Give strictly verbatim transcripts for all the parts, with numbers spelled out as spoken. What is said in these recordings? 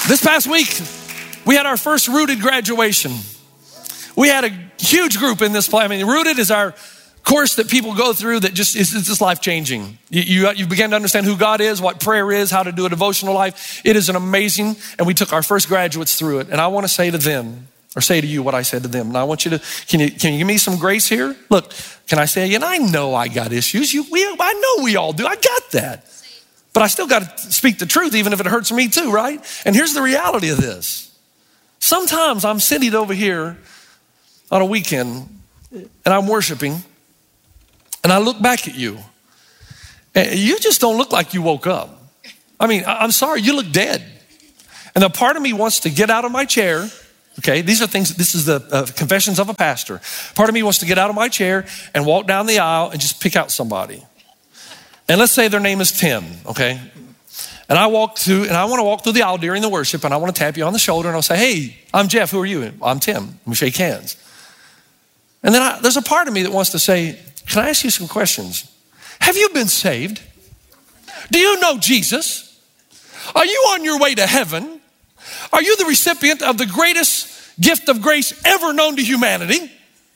This past week, we had our first Rooted graduation. We had a huge group in this place. I mean, Rooted is our course that people go through that just is just life-changing. You, you, you begin to understand who God is, what prayer is, how to do a devotional life. It is an amazing, and we took our first graduates through it. And I want to say to them, or say to you what I said to them. And I want you to, can you, can you give me some grace here? Look, can I say, and I know I got issues. You, we, I know we all do. I got that. But I still got to speak the truth, even if it hurts me too, right? And here's the reality of this. Sometimes I'm sitting over here on a weekend and I'm worshiping and I look back at you and you just don't look like you woke up. I mean, I'm sorry, you look dead. And a part of me wants to get out of my chair. Okay, these are things, this is the uh, confessions of a pastor. Part of me wants to get out of my chair and walk down the aisle and just pick out somebody. And let's say their name is Tim, okay? And I walk through, and I want to walk through the aisle during the worship, and I want to tap you on the shoulder, and I'll say, hey, I'm Jeff, who are you? I'm Tim. And we shake hands. And then I, there's a part of me that wants to say, can I ask you some questions? Have you been saved? Do you know Jesus? Are you on your way to heaven? Are you the recipient of the greatest gift of grace ever known to humanity?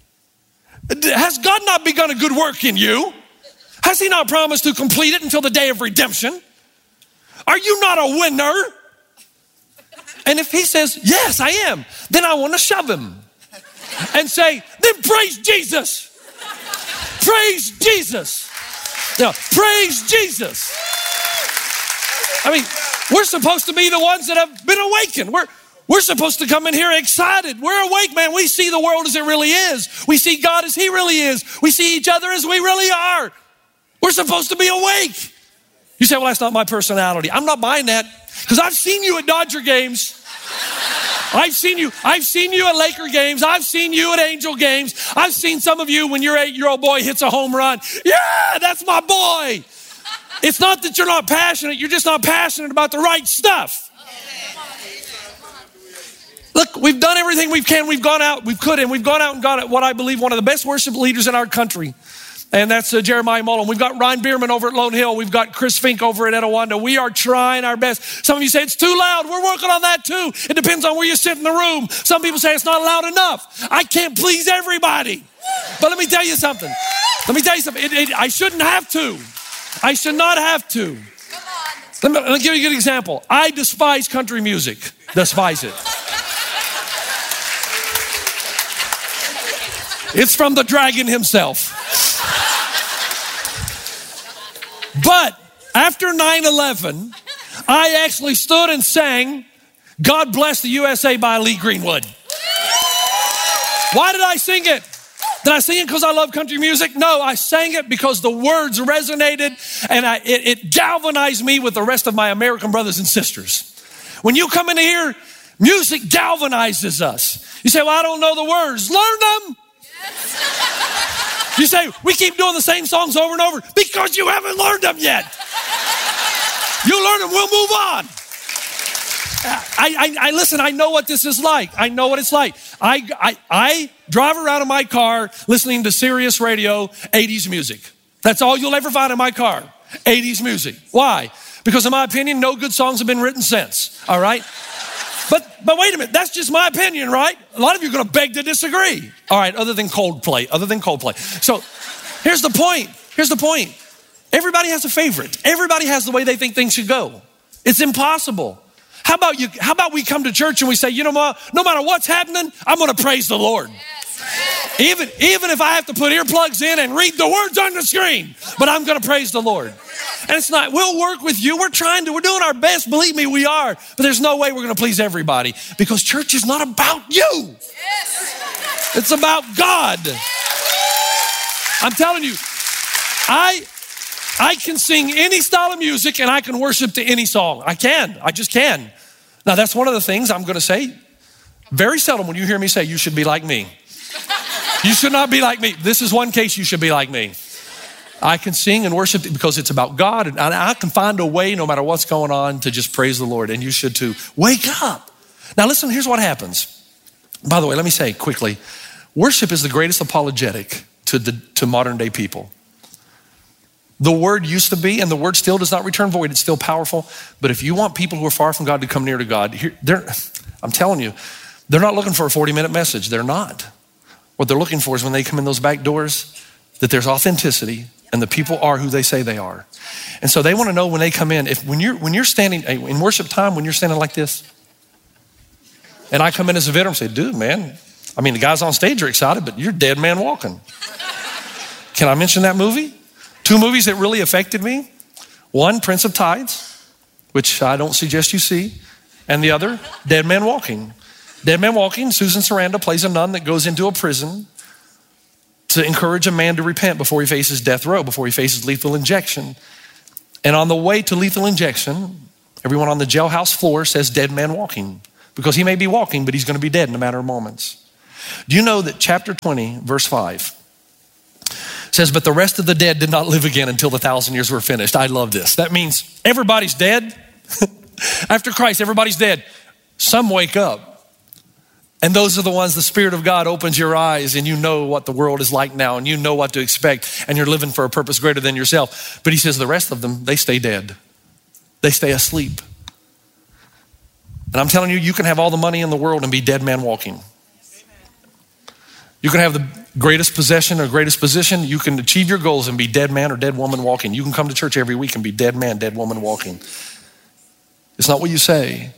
Has God not begun a good work in you? Has he not promised to complete it until the day of redemption? Are you not a winner? And if he says, yes, I am, then I want to shove him and say, then praise Jesus. Praise Jesus. Now, praise Jesus. I mean, we're supposed to be the ones that have been awakened. We're, we're supposed to come in here excited. We're awake, man. We see the world as it really is. We see God as he really is. We see each other as we really are. We're supposed to be awake. You say, well, that's not my personality. I'm not buying that because I've seen you at Dodger games. I've seen you. I've seen you at Laker games. I've seen you at Angel games. I've seen some of you when your eight-year-old boy hits a home run. Yeah, that's my boy. It's not that you're not passionate. You're just not passionate about the right stuff. Look, we've done everything we can. We've gone out, we've could, and we've gone out and got what I believe one of the best worship leaders in our country. And that's uh, Jeremiah Mullen. We've got Ryan Bierman over at Lone Hill. We've got Chris Fink over at Etowanda. We are trying our best. Some of you say it's too loud. We're working on that too. It depends on where you sit in the room. Some people say it's not loud enough. I can't please everybody. But let me tell you something. Let me tell you something. It, it, I shouldn't have to. I should not have to. Let me, let me give you a good example. I despise country music. Despise it. It's from the dragon himself. But after nine eleven, I actually stood and sang God Bless the U S A by Lee Greenwood. Why did I sing it? Did I sing it because I love country music? No, I sang it because the words resonated and I, it, it galvanized me with the rest of my American brothers and sisters. When you come in here, music galvanizes us. You say, well, I don't know the words. Learn them. You say, we keep doing the same songs over and over because you haven't learned them yet. You learn them, we'll move on. I, I, I listen, I know what this is like. I know what it's like. I, I, I drive around in my car listening to Sirius radio, eighties music. That's all you'll ever find in my car, eighties music. Why? Because in my opinion, no good songs have been written since, all right? But but wait a minute, that's just my opinion, right? A lot of you are going to beg to disagree. All right, other than Coldplay, other than Coldplay. So here's the point. Here's the point. Everybody has a favorite. Everybody has the way they think things should go. It's impossible. How about you? How about we come to church and we say, you know what? No matter what's happening, I'm going to praise the Lord. Yes. Even, even if I have to put earplugs in and read the words on the screen, but I'm going to praise the Lord. And it's not, we'll work with you. We're trying to, we're doing our best. Believe me, we are. But there's no way we're going to please everybody because church is not about you. Yes. It's about God. I'm telling you, I, I can sing any style of music and I can worship to any song. I can, I just can. Now that's one of the things I'm going to say. Very seldom when you hear me say, you should be like me. You should not be like me. This is one case you should be like me. I can sing and worship because it's about God, and I can find a way, no matter what's going on, to just praise the Lord, and you should too. Wake up. Now listen, here's what happens. By the way, let me say quickly, worship is the greatest apologetic to, the, to modern day people. The word used to be, and the word still does not return void. It's still powerful. But if you want people who are far from God to come near to God, here, they're, I'm telling you, they're not looking for a forty minute message. They're not. What they're looking for is when they come in those back doors, that there's authenticity and the people are who they say they are. And so they want to know when they come in, if when you're when you're standing in worship time, when you're standing like this, and I come in as a veteran and say, dude, man, I mean, the guys on stage are excited, but you're dead man walking. Can I mention that movie? Two movies that really affected me. One, Prince of Tides, which I don't suggest you see. And the other, Dead Man Walking. Dead Man Walking, Susan Sarandon plays a nun that goes into a prison to encourage a man to repent before he faces death row, before he faces lethal injection. And on the way to lethal injection, everyone on the jailhouse floor says dead man walking, because he may be walking, but he's going to be dead in a matter of moments. Do you know that chapter twenty, verse five says, but the rest of the dead did not live again until the thousand years were finished. I love this. That means everybody's dead. After Christ, everybody's dead. Some wake up. And those are the ones the Spirit of God opens your eyes and you know what the world is like now and you know what to expect and you're living for a purpose greater than yourself. But he says the rest of them, they stay dead. They stay asleep. And I'm telling you, you can have all the money in the world and be dead man walking. You can have the greatest possession or greatest position. You can achieve your goals and be dead man or dead woman walking. You can come to church every week and be dead man, dead woman walking. It's not what you say.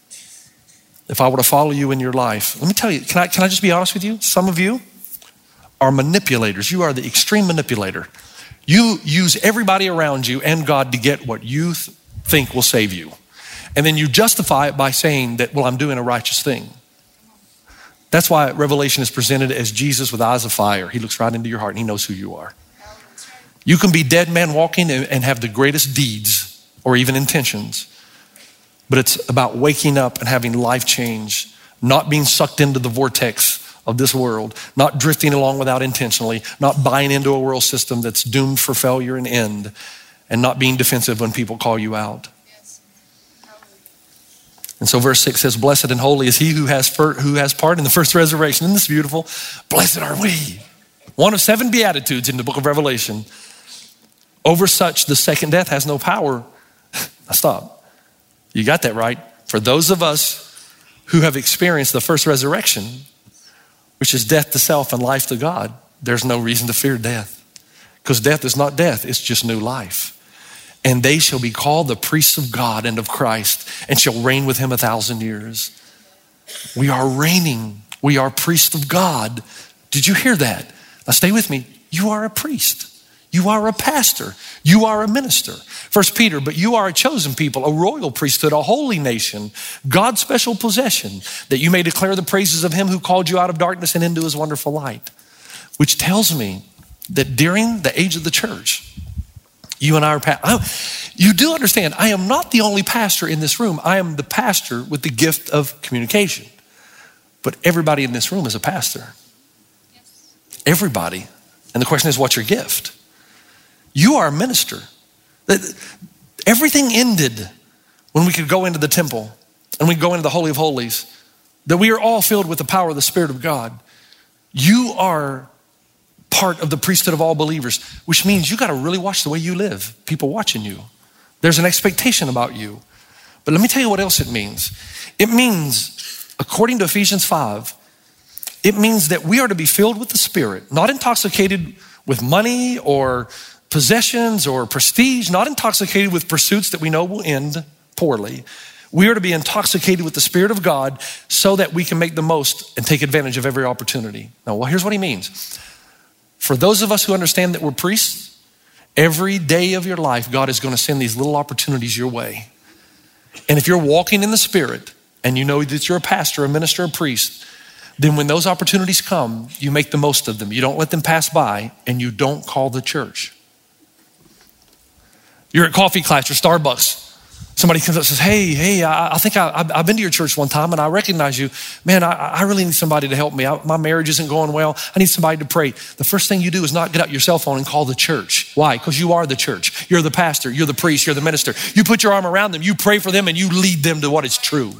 If I were to follow you in your life, let me tell you, can I, can I just be honest with you? Some of you are manipulators. You are the extreme manipulator. You use everybody around you and God to get what you th- think will save you. And then you justify it by saying that, well, I'm doing a righteous thing. That's why Revelation is presented as Jesus with eyes of fire. He looks right into your heart and he knows who you are. You can be dead man walking and, and have the greatest deeds or even intentions. But it's about waking up and having life change, not being sucked into the vortex of this world, not drifting along without intentionally, not buying into a world system that's doomed for failure and end, and not being defensive when people call you out. And so verse six says, blessed and holy is he who has, fir- who has part in the first resurrection. Isn't this beautiful? Blessed are we. One of seven beatitudes in the book of Revelation. Over such, the second death has no power. Now stop. You got that right. For those of us who have experienced the first resurrection, which is death to self and life to God, there's no reason to fear death. Because death is not death, it's just new life. And they shall be called the priests of God and of Christ and shall reign with him a thousand years. We are reigning. We are priests of God. Did you hear that? Now stay with me. You are a priest. You are a pastor. You are a minister. First Peter, but you are a chosen people, a royal priesthood, a holy nation, God's special possession, that you may declare the praises of him who called you out of darkness and into his wonderful light. Which tells me that during the age of the church, you and I are, pa- you do understand, I am not the only pastor in this room. I am the pastor with the gift of communication. But everybody in this room is a pastor. Yes. Everybody. And the question is, what's your gift? You are a minister. Everything ended when we could go into the temple and we go into the Holy of Holies, that we are all filled with the power of the Spirit of God. You are part of the priesthood of all believers, which means you got to really watch the way you live. People watching you. There's an expectation about you. But let me tell you what else it means. It means, according to Ephesians five, it means that we are to be filled with the Spirit, not intoxicated with money or possessions or prestige, not intoxicated with pursuits that we know will end poorly. We are to be intoxicated with the Spirit of God so that we can make the most and take advantage of every opportunity. Now, well, here's what he means. For those of us who understand that we're priests, every day of your life, God is going to send these little opportunities your way. And if you're walking in the Spirit and you know that you're a pastor, a minister, a priest, then when those opportunities come, you make the most of them. You don't let them pass by and you don't call the church. You're at coffee class or Starbucks. Somebody comes up and says, hey, hey, I, I think I, I've been to your church one time and I recognize you. Man, I, I really need somebody to help me. I, my marriage isn't going well. I need somebody to pray. The first thing you do is not get out your cell phone and call the church. Why? Because you are the church. You're the pastor. You're the priest. You're the minister. You put your arm around them. You pray for them and you lead them to what is true.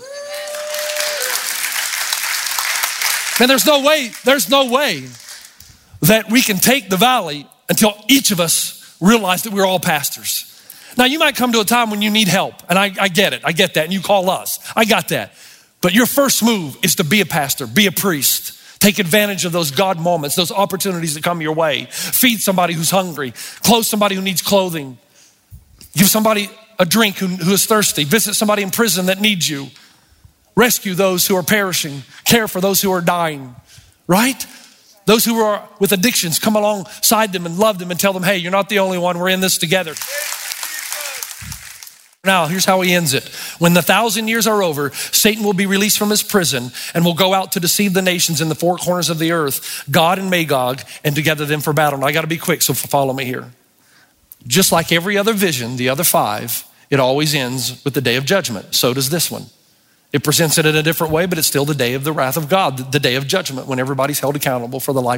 Man, there's no way, there's no way that we can take the valley until each of us realized that we're all pastors. Now, you might come to a time when you need help, and I, I get it. I get that, and you call us. I got that. But your first move is to be a pastor, be a priest. Take advantage of those God moments, those opportunities that come your way. Feed somebody who's hungry. Clothe somebody who needs clothing. Give somebody a drink who, who is thirsty. Visit somebody in prison that needs you. Rescue those who are perishing. Care for those who are dying, right? Those who are with addictions, come alongside them and love them and tell them, hey, you're not the only one. We're in this together. Now, here's how he ends it. When the thousand years are over, Satan will be released from his prison and will go out to deceive the nations in the four corners of the earth, Gog and Magog, and to gather them for battle. Now, I got to be quick, so follow me here. Just like every other vision, the other five, it always ends with the day of judgment. So does this one. It presents it in a different way, but it's still the day of the wrath of God, the day of judgment when everybody's held accountable for the life